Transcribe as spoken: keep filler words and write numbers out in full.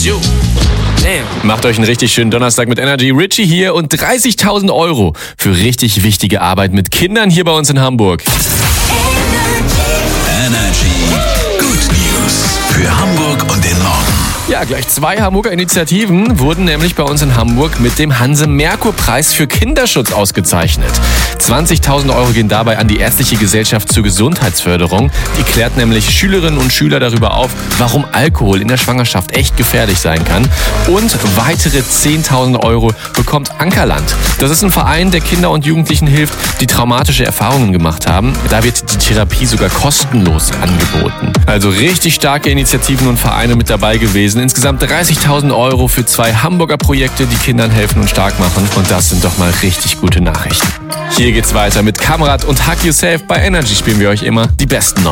Jo. Damn. Macht euch einen richtig schönen Donnerstag mit Energy. Richie hier und dreißigtausend Euro für richtig wichtige Arbeit mit Kindern hier bei uns in Hamburg. Energy. Good News für Hamburg und den Norden. Ja, gleich zwei Hamburger Initiativen wurden nämlich bei uns in Hamburg mit dem Hanse-Merkur-Preis für Kinderschutz ausgezeichnet. zwanzigtausend Euro gehen dabei an die Ärztliche Gesellschaft zur Gesundheitsförderung. Die klärt nämlich Schülerinnen und Schüler darüber auf, warum Alkohol in der Schwangerschaft echt gefährlich sein kann. Und weitere zehntausend Euro bekommt Ankerland. Das ist ein Verein, der Kinder und Jugendlichen hilft, die traumatische Erfahrungen gemacht haben. Da wird die Therapie sogar kostenlos angeboten. Also richtig starke Initiativen und Vereine mit dabei gewesen. Insgesamt dreißigtausend Euro für zwei Hamburger Projekte, die Kindern helfen und stark machen. Und das sind doch mal richtig gute Nachrichten. Hier geht's weiter mit Kamrat und Hug Yourself. Bei Energy spielen wir euch immer die besten